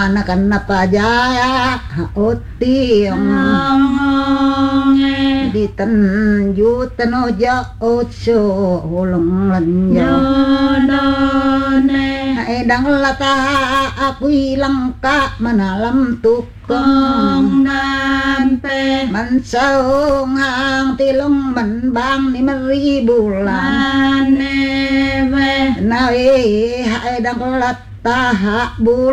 nakan napajaya otiong di tan jutan oja otso ulong lanyo edang lata aku hilang ka manalam tukong mansaung hang tilong manbang ni maribulan nawe edang lata bul